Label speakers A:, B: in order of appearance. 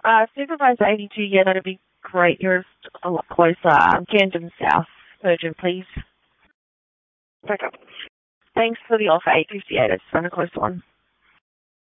A: Supervisor 82, yeah, that'd be great. You're a lot closer. Camden South, urgent, please. Okay. Thanks for the offer, 858. I just found a close one.